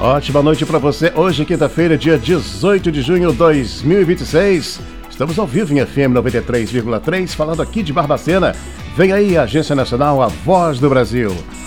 Ótima noite para você. Hoje, quinta-feira, dia 18 de junho de 2026. Estamos ao vivo em FM 93,3, falando aqui de Barbacena. Vem aí a Agência Nacional, a Voz do Brasil.